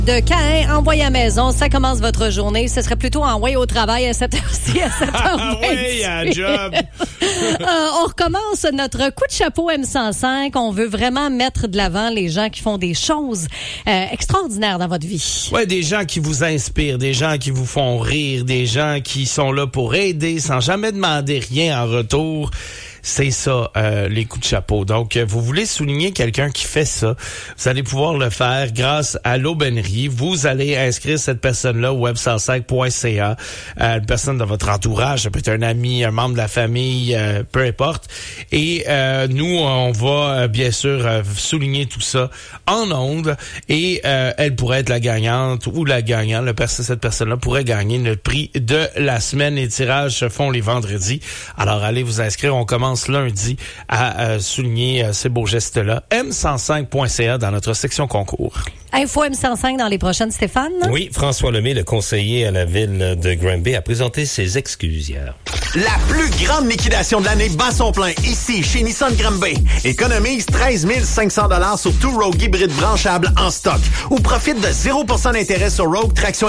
De Caïn, envoyé à la maison, ça commence votre journée. Ce serait plutôt envoyé au travail à 7h ci, à 7h28. Oui, à job. On recommence notre coup de chapeau M105. On veut vraiment mettre de l'avant les gens qui font des choses extraordinaires dans votre vie. Ouais, des gens qui vous inspirent, des gens qui vous font rire, des gens qui sont là pour aider sans jamais demander rien en retour. C'est ça, les coups de chapeau. Donc, vous voulez souligner quelqu'un qui fait ça, vous allez pouvoir le faire grâce à l'aubainerie. Vous allez inscrire cette personne-là au web105.ca, une personne de votre entourage, ça peut être un ami, un membre de la famille, peu importe. Et nous, on va bien sûr souligner tout ça en ondes et elle pourrait être la gagnante ou la gagnante. Cette personne-là pourrait gagner le prix de la semaine. Les tirages se font les vendredis. Alors, allez vous inscrire. On commence lundi à souligner ces beaux gestes-là. M105.ca dans notre section concours. Info M105 dans les prochaines, Stéphane. Oui, François Lemay, le conseiller à la ville de Granby, a présenté ses excuses hier. La plus grande liquidation de l'année bat son plein ici, chez Nissan Granby. Économise 13 500 $ sur tout Rogue hybride branchable en stock ou profite de 0% d'intérêt sur Rogue traction